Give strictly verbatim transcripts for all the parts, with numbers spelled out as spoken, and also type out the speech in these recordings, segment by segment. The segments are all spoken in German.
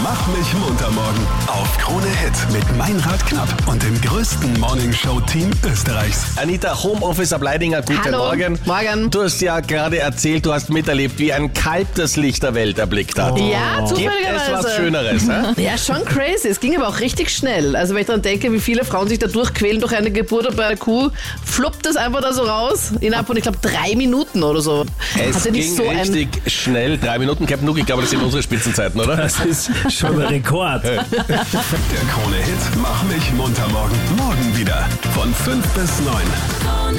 Mach mich munter morgen auf Krone Hit mit Meinrad Knapp und dem größten Morningshow-Team Österreichs. Anita, Homeoffice ab Leidinger, guten Hallo. Morgen. Morgen. Du hast ja gerade erzählt, du hast miterlebt, wie ein Kalb das Licht der Welt erblickt hat. Ja, Gibt zufälligerweise. es was Schöneres, ne? Ja, schon crazy. Es ging aber auch richtig schnell. Also wenn ich daran denke, wie viele Frauen sich da durchquälen durch eine Geburt bei einer Kuh, fluppt das einfach da so raus. Innerhalb von, ich glaube, drei Minuten oder so. Es Hatte nicht ging so richtig schnell. Drei Minuten, Captain Luke, ich glaube, das sind unsere Spitzenzeiten, oder? Das ist schon ein Rekord. Der Krone Hit Mach mich munter morgen. Morgen wieder von fünf bis neun.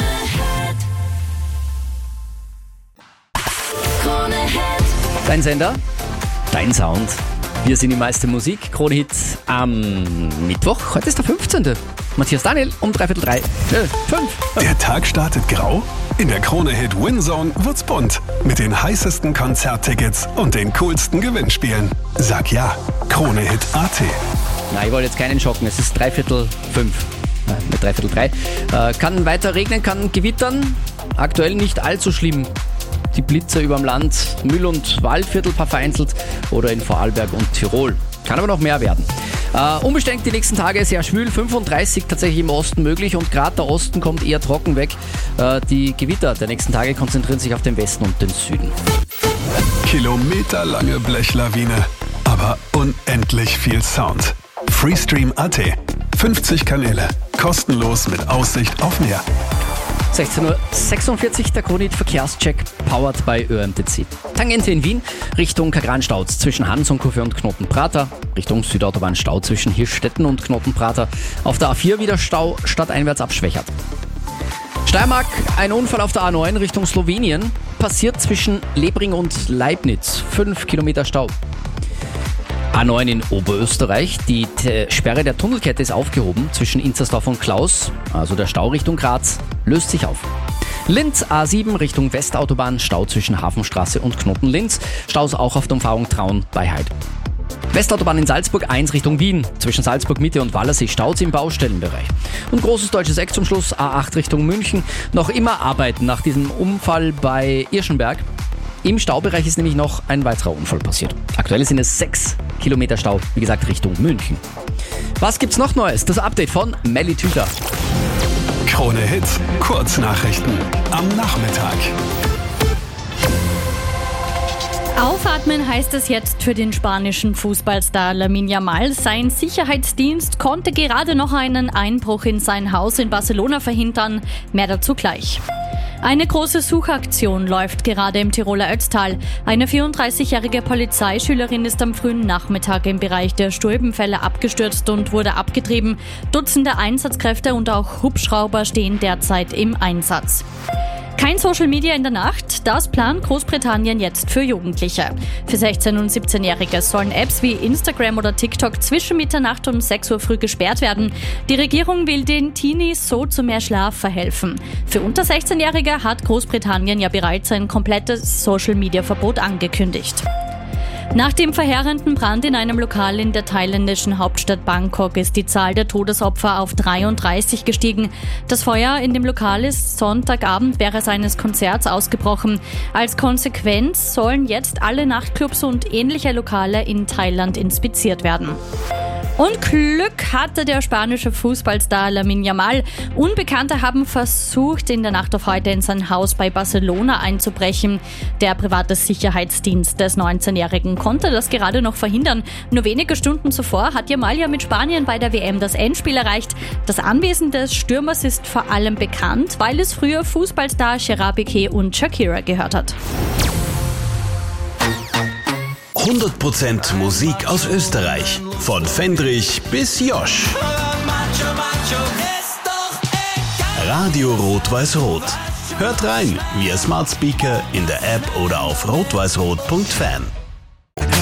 Dein Sender, dein Sound. Wir sind die meiste Musik. Krone Hit am Mittwoch. Heute ist der fünfzehnte Matthias Daniel um dreiviertel drei. Äh, fünf. Der Tag startet grau. In der Krone Hit Winzone wird's bunt. Mit den heißesten Konzerttickets und den coolsten Gewinnspielen. Sag ja, Krone Hit Punkt at. Na, ich wollte jetzt keinen schocken. Es ist dreiviertel fünf. Nein, nicht dreiviertel drei. Äh, kann weiter regnen, kann gewittern. Aktuell nicht allzu schlimm. Die Blitze überm Land, Müll- und Waldviertel paar vereinzelt oder in Vorarlberg und Tirol. Kann aber noch mehr werden. Äh, unbestängt die nächsten Tage, sehr schwül, fünfunddreißig tatsächlich im Osten möglich und gerade der Osten kommt eher trocken weg. Äh, die Gewitter der nächsten Tage konzentrieren sich auf den Westen und den Süden. Kilometerlange Blechlawine, aber unendlich viel Sound. Freestream Punkt at. fünfzig Kanäle, kostenlos mit Aussicht auf Meer. sechzehn Uhr sechsundvierzig, der Krone Hit Verkehrscheck, powered by Ö M T C. Tangente in Wien, Richtung Kagran-Stauz zwischen Hansonkurve und Knotenprater, Richtung Südautobahn-Stau zwischen Hirschstetten und Knotenprater. Auf der A vier wieder Stau, stadteinwärts abschwächert. Steiermark, ein Unfall auf der A neun Richtung Slowenien, passiert zwischen Lebring und Leibniz, fünf Kilometer Stau. A neun in Oberösterreich, die T- Sperre der Tunnelkette ist aufgehoben zwischen Inzersdorf und Klaus, also der Stau Richtung Graz, löst sich auf. Linz A sieben Richtung Westautobahn, Stau zwischen Hafenstraße und Knoten-Linz, Staus auch auf der Umfahrung Traun bei Heid. Westautobahn in Salzburg eins Richtung Wien, zwischen Salzburg Mitte und Wallersee Staus im Baustellenbereich. Und großes deutsches Eck zum Schluss, A acht Richtung München, noch immer arbeiten nach diesem Unfall bei Irschenberg. Im Staubereich ist nämlich noch ein weiterer Unfall passiert. Aktuell sind es sechs Kilometer Stau, wie gesagt, Richtung München. Was gibt's noch Neues? Das Update von Melly Tüter. Krone Hit Kurznachrichten am Nachmittag. Aufatmen heißt es jetzt für den spanischen Fußballstar Lamine Yamal. Sein Sicherheitsdienst konnte gerade noch einen Einbruch in sein Haus in Barcelona verhindern. Mehr dazu gleich. Eine große Suchaktion läuft gerade im Tiroler Ötztal. Eine vierunddreißigjährige Polizeischülerin ist am frühen Nachmittag im Bereich der Stulbenfälle abgestürzt und wurde abgetrieben. Dutzende Einsatzkräfte und auch Hubschrauber stehen derzeit im Einsatz. Kein Social Media in der Nacht, das plant Großbritannien jetzt für Jugendliche. Für sechzehn- und siebzehnjährige sollen Apps wie Instagram oder TikTok zwischen Mitternacht und sechs Uhr früh gesperrt werden. Die Regierung will den Teenies so zu mehr Schlaf verhelfen. Für unter sechzehnjährige hat Großbritannien ja bereits ein komplettes Social Media Verbot angekündigt. Nach dem verheerenden Brand in einem Lokal in der thailändischen Hauptstadt Bangkok ist die Zahl der Todesopfer auf dreiunddreißig gestiegen. Das Feuer in dem Lokal ist Sonntagabend während eines Konzerts ausgebrochen. Als Konsequenz sollen jetzt alle Nachtclubs und ähnliche Lokale in Thailand inspiziert werden. Und Glück hatte der spanische Fußballstar Lamine Yamal. Unbekannte haben versucht, in der Nacht auf heute in sein Haus bei Barcelona einzubrechen. Der private Sicherheitsdienst des neunzehnjährigen konnte das gerade noch verhindern. Nur wenige Stunden zuvor hat Yamal ja mit Spanien bei der W M das Endspiel erreicht. Das Anwesen des Stürmers ist vor allem bekannt, weil es früher Fußballstar Gerard Piqué und Shakira gehört hat. hundert Prozent Musik aus Österreich. Von Fendrich bis Josch. Radio Rot-Weiß-Rot. Hört rein via Smart Speaker, in der App oder auf rot weiß rot punkt fan.